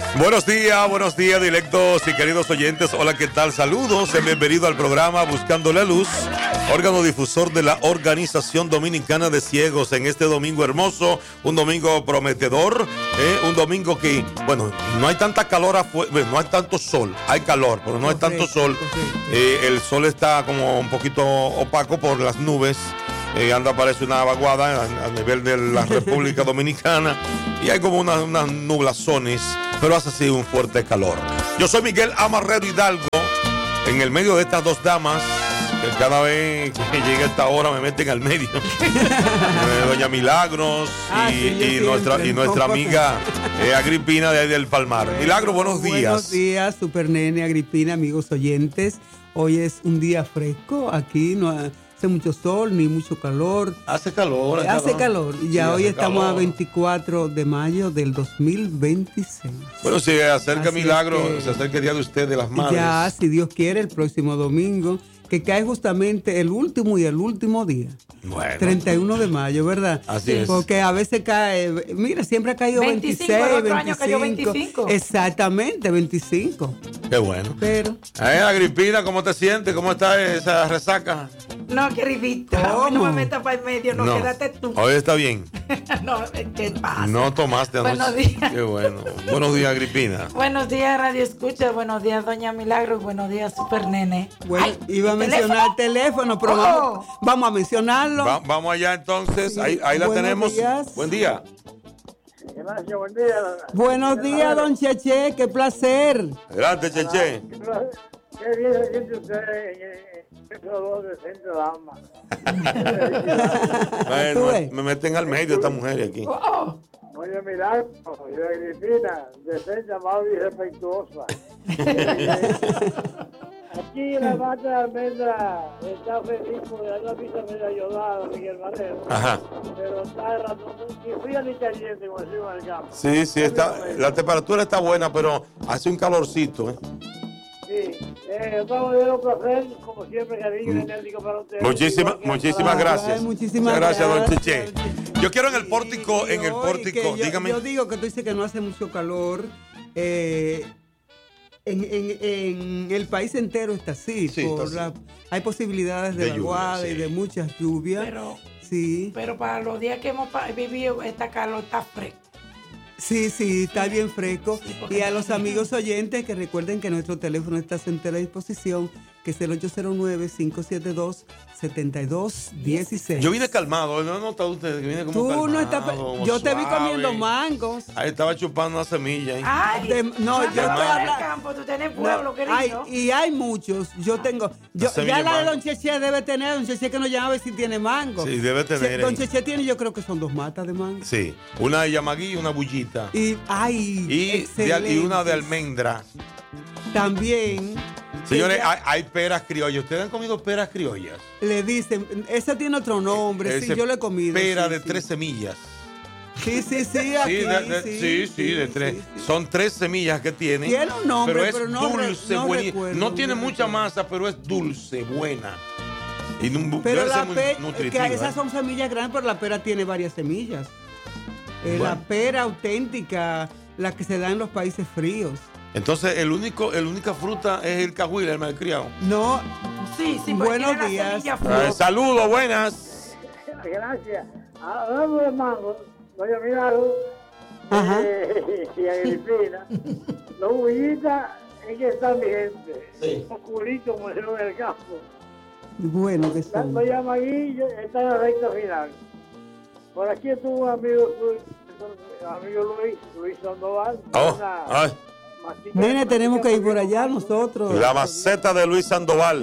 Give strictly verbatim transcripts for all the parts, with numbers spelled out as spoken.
Buenos días, buenos días, directos y queridos oyentes. Hola, ¿qué tal? Saludos, bienvenido al programa Buscando la Luz, órgano difusor de la Organización Dominicana de Ciegos en este domingo hermoso, un domingo prometedor, eh, un domingo que, bueno, no hay tanta calor afuera, no hay tanto sol, hay calor, pero no hay tanto sol. Eh, el sol está como un poquito opaco por las nubes. Eh, anda, parece una vaguada a, a nivel de la República Dominicana y hay como unas una nublazones, pero hace así un fuerte calor. Yo soy Miguel Amarrero Hidalgo, en el medio de estas dos damas, que cada vez que llega esta hora me meten al medio. eh, Doña Milagros y, ah, sí, y, nuestra, y nuestra amiga eh, Agripina de ahí del Palmar. Milagro, buenos días. Buenos días, Super Nene, Agripina, amigos oyentes. Hoy es un día fresco, aquí no ha... hace mucho sol, ni mucho calor. Hace calor. Hace calor. Y ya sí, hoy estamos calor. A veinticuatro de mayo del dos mil veintiséis. Bueno, si acerca Así Milagro, que, se acerca el Día de Usted, de las Madres. Ya, si Dios quiere, el próximo domingo, que cae justamente el último y el último día. Bueno. treinta y uno de mayo, ¿verdad? Así es. Porque a veces cae, mira, siempre ha caído veinticinco, veintiséis, el otro año cayó veinticinco. Exactamente, veinticinco. Qué bueno. Pero. Eh, Agripina, ¿cómo te sientes? ¿Cómo está esa resaca? No, qué ribita. No me metas para el medio, no, no, quédate tú. Hoy está bien. No, ¿qué pasa? No tomaste anoche. Buenos días. Qué bueno. Buenos días, Agripina. Buenos días, Radio Escucha. Buenos días, Doña Milagro. Buenos días, Super Nene. Bueno, Ay, iba a mencionar el teléfono, pero oh. vamos, vamos a mencionarlo. Va, vamos allá entonces. Sí. Ahí, ahí la Buenos tenemos. Días. Buen día. Gracias, buen día. Buenos días, don Cheche. Qué placer. Gracias, Cheche. Qué bien se siente usted. Eso de centro dama. Bueno, me meten al medio esta mujer aquí. Oh. Oye, Milagro, yo Agripina, decente, amable y respetuosa. Aquí la mata de almendra está feliz porque hay una pizza medio ayudada, Miguel Valero. Ajá. Pero está errando, ni fría ni caliente, como decimos en el campo. Sí, sí, está, la temperatura está buena, pero hace un calorcito, ¿eh? Sí, eh, estamos de un placer, como siempre, cariño y enérgico para ustedes. Muchísimas, muchísimas gracias. Ay, muchísimas gracias, gracias, don Cheche. Yo quiero en el pórtico, sí, en el pórtico, yo, dígame. Yo digo que tú dices que no hace mucho calor. Eh, en, en, en el país entero está así. Sí, por está la, así. Hay posibilidades de, de vaguada sí. y de muchas lluvias. Pero, sí. pero para los días que hemos vivido, esta calor está fresca. Sí, sí, está bien fresco. Sí, y a los amigos oyentes que recuerden que nuestro teléfono está a su entera disposición, que es el ocho cero nueve, cinco siete dos, siete dos uno seis. Yo vine calmado, ¿no han notado ustedes que vine como Tú calmado? No estás, yo suave. Te vi comiendo mangos. Ahí estaba chupando una semilla. ¿eh? Ay, de, no, yo estoy hablando. campo, tú tienes pueblo, no, querido. Hay, y hay muchos. Yo tengo. Yo, ya la de Don Cheche debe tener. Don Cheche que nos llama a ver si tiene mango. Sí, debe tener. Don Cheche tiene, yo creo que son dos matas de mango. Sí, una de yamagui y una bullita. Y, ay, y, de, y una de almendra. También. Señores, hay, hay peras criollas. ¿Ustedes han comido peras criollas? Le dicen, esa tiene otro nombre, Ese sí, yo lo he comido. Pera sí, de sí. tres semillas. Sí, sí, sí, aquí, sí, de, de, sí, sí, sí, sí, de tres. Sí, sí. Son tres semillas que tiene. Tiene un nombre, pero es pero no, dulce, no buena. recuerdo, No tiene no mucha recuerdo. masa, pero es dulce, buena. Y pero la muy pe nutritiva, que esas ¿eh? son semillas grandes, pero la pera tiene varias semillas. Eh, bueno. La pera auténtica, la que se da en los países fríos. Entonces, el único, el única fruta es el cajuil, el malcriado. No. Sí, sí, buenos días. Eh, Saludos, buenas. Gracias. Hablando de mango, doña Milagro eh, y Agripina, los bullitas es que están vigentes. Sí. Oscurito como decimos en el campo. Bueno, que son. Doña Magui está en la recta final. Por aquí estuvo un amigo, amigo Luis, Luis Sandoval. Oh, ay. Nene, tenemos que ir por allá nosotros. La maceta de Luis Sandoval.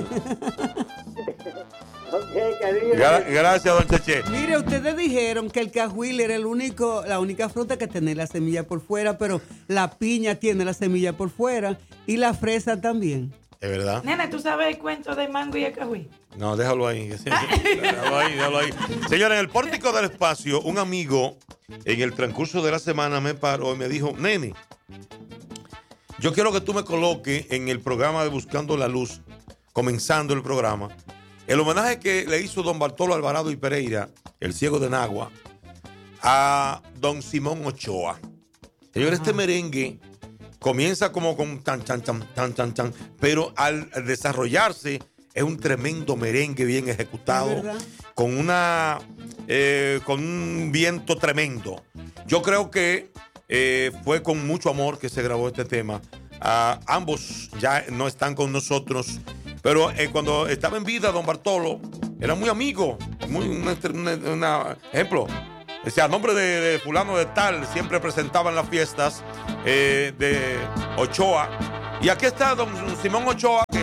Okay, cariño. Gra gracias, don Cheche. Mire, ustedes dijeron que el cajuil era el único, la única fruta que tiene la semilla por fuera, pero la piña tiene la semilla por fuera y la fresa también. ¿Es verdad? Nene, ¿tú sabes el cuento del mango y el cajuil? No, déjalo ahí. Sí, sí. Déjalo ahí, déjalo ahí. Señora, en el pórtico del espacio, un amigo en el transcurso de la semana me paró y me dijo, nene, yo quiero que tú me coloques en el programa de Buscando la Luz, comenzando el programa, el homenaje que le hizo don Bartolo Alvarado y Pereira, el ciego de Nagua, a don Simón Ochoa. Señor, este merengue comienza como con tan, tan, tan, tan, tan, tan, pero al desarrollarse es un tremendo merengue bien ejecutado, con una eh, con un viento tremendo. Yo creo que eh, fue con mucho amor que se grabó este tema. Uh, ambos ya no están con nosotros, pero eh, cuando estaba en vida don Bartolo era muy amigo, muy un ejemplo. O sea, a nombre de, de fulano de tal, siempre presentaban las fiestas eh, de Ochoa. Y aquí está don Simón Ochoa,